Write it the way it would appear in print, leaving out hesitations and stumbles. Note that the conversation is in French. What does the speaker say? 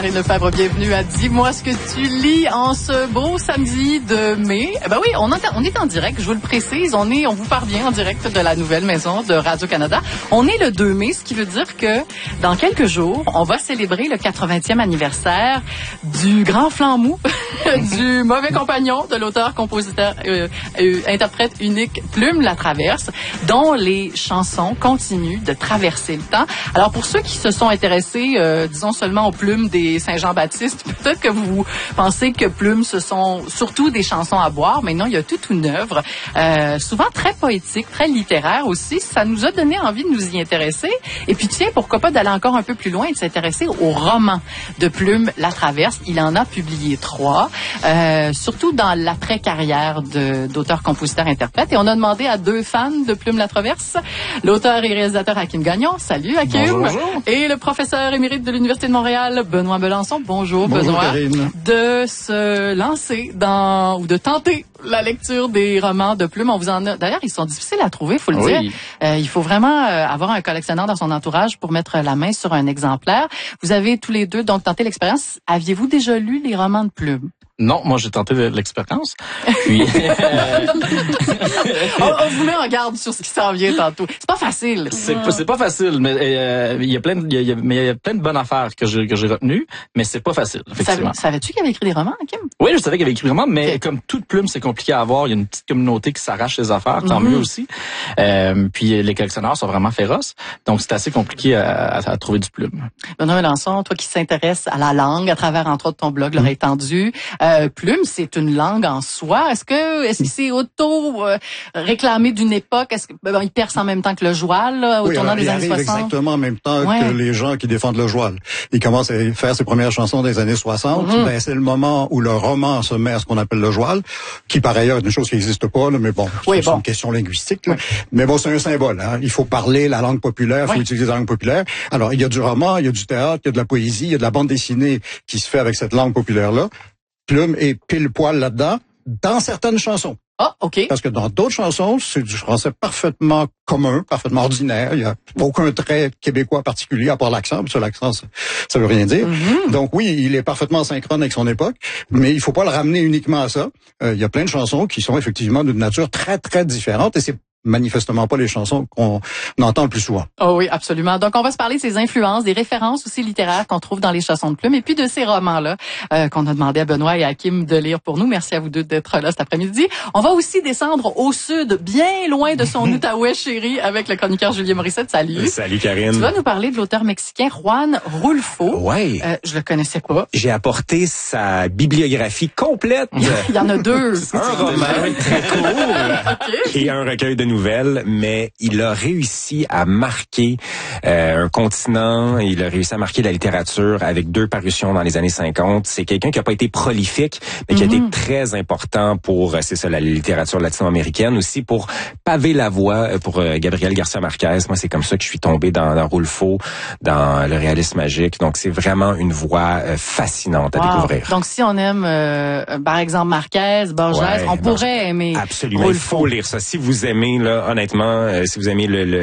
Karine Lefebvre, bienvenue à Dis-moi ce que tu lis en ce beau samedi de mai. Ben oui, on est en direct, je vous le précise, on vous parvient en direct de la nouvelle maison de Radio-Canada. On est le 2 mai, ce qui veut dire que dans quelques jours, on va célébrer le 80e anniversaire du grand flanc mou, du mauvais compagnon de l'auteur, compositeur, interprète unique Plume Latraverse, dont les chansons continuent de traverser le temps. Alors pour ceux qui se sont intéressés, disons seulement aux plumes des Saint-Jean-Baptiste, peut-être que vous pensez que Plume, ce sont surtout des chansons à boire, mais non, il y a toute une œuvre, souvent très poétique, très littéraire aussi. Ça nous a donné envie de nous y intéresser. Et puis tiens, pourquoi pas d'aller encore un peu plus loin et de s'intéresser au roman de Plume Latraverse. Il en a publié 3, surtout dans l'après-carrière d'auteur, compositeur, interprète. Et on a demandé à 2 fans de Plume Latraverse, l'auteur et réalisateur Hakim Gagnon. Salut Hakim. Bonjour, bonjour. Et le professeur émérite de l'Université de Montréal, Benoît Belançon. Bonjour Benoît. Karine. De se lancer ou de tenter la lecture des romans de Plume. On vous en a. D'ailleurs, ils sont difficiles à trouver, faut le dire. Il faut vraiment avoir un collectionneur dans son entourage pour mettre la main sur un exemplaire. Vous avez tous les deux donc tenté l'expérience. Aviez-vous déjà lu les romans de Plume? Non, moi j'ai tenté l'expérience. Puis on vous met en garde sur ce qui s'en vient tantôt. C'est pas facile. C'est pas facile, mais il y a plein de bonnes affaires que j'ai retenues, mais c'est pas facile. Effectivement. Savais-tu qu'il avait écrit des romans, Kim? Oui, je savais qu'il avait écrit des romans, mais comme toute Plume, c'est compliqué à avoir. Il y a une petite communauté qui s'arrache les affaires, tant mieux aussi. Puis les collectionneurs sont vraiment féroces, donc c'est assez compliqué à trouver du Plume. Benoît Belançon, toi qui s'intéresse à la langue à travers entre autres ton blog L'Oreille tendue. Plume, c'est une langue en soi. Est-ce que c'est réclamé d'une époque? Est-ce que il perce en même temps que le joual là, au tournant des années 60? Exactement en même temps que les gens qui défendent le joual. Il commence à faire ses premières chansons des années 60. Ben, c'est le moment où le roman se met à ce qu'on appelle le joual, qui par ailleurs est une chose qui n'existe pas, là, mais bon, c'est une question linguistique. Là. Mais bon, c'est un symbole. Hein. Il faut parler la langue populaire, il faut utiliser la langue populaire. Alors, il y a du roman, il y a du théâtre, il y a de la poésie, il y a de la bande dessinée qui se fait avec cette langue populaire-là. Plume est pile poil là-dedans, dans certaines chansons. Ah, OK. Parce que dans d'autres chansons, c'est du français parfaitement commun, parfaitement ordinaire. Il y a aucun trait québécois particulier à part l'accent. Puis ça, l'accent, ça veut rien dire. Donc oui, il est parfaitement synchrone avec son époque, mais il faut pas le ramener uniquement à ça. Il y a plein de chansons qui sont effectivement d'une nature très, très différente et c'est manifestement pas les chansons qu'on entend le plus souvent. Oh oui, absolument. Donc, on va se parler de ses influences, des références aussi littéraires qu'on trouve dans les chansons de Plume et puis de ces romans-là qu'on a demandé à Benoît et à Hakim de lire pour nous. Merci à vous deux d'être là cet après-midi. On va aussi descendre au sud, bien loin de son Outaouais chéri, avec le chroniqueur Julien Morissette. Salut. Salut, Karine. Tu vas nous parler de l'auteur mexicain Juan Rulfo. Ouais. Je le connaissais pas. J'ai apporté sa bibliographie complète. Il y en a 2. Un roman très court et un recueil de nouvelles, mais il a réussi à marquer un continent, il a réussi à marquer la littérature avec 2 parutions dans les années 50. C'est quelqu'un qui n'a pas été prolifique, mais qui a été très important pour, c'est ça, la littérature latino-américaine, aussi pour paver la voie pour Gabriel Garcia Marquez. Moi, c'est comme ça que je suis tombé dans Rulfo, dans le réalisme magique. Donc, c'est vraiment une voie fascinante à découvrir. Donc, si on aime, par exemple, Marquez, Borges, on pourrait aimer absolument, Rulfo. il faut lire ça. Si vous aimez, là, honnêtement, si vous aimez le